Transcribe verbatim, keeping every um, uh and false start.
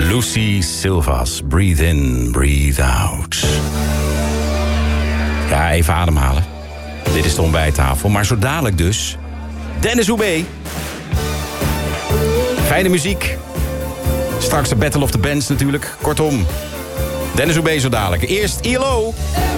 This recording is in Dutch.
Lucy Silvas, breathe in, breathe out. Ja, even ademhalen. Dit is de ontbijttafel, maar zo dadelijk dus... Dennis Hoebe. Fijne muziek. Straks de Battle of the Bands natuurlijk. Kortom, Dennis Hoebe zo dadelijk. Eerst I L O.